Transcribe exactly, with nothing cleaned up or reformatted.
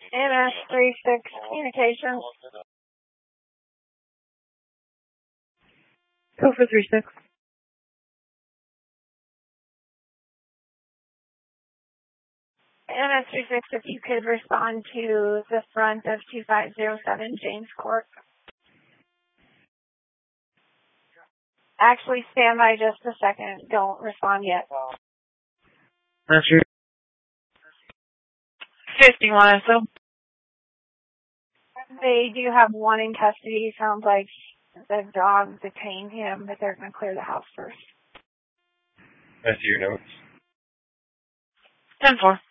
M S three six Communications. Go for three six. M S three six, if you could respond to the front of two five zero seven James Court. Actually, stand by just a second. Don't respond yet. That's your fifty-one S O. They do have one in custody. Sounds like the dog detained him, but they're going to clear the house first. I see your notes. ten four.